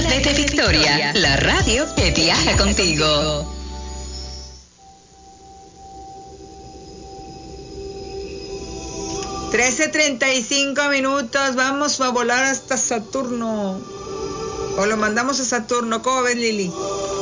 desde Victoria, la radio que viaja contigo. $13:35, vamos a volar hasta Saturno. O lo mandamos a Saturno, ¿cómo ves, Lili?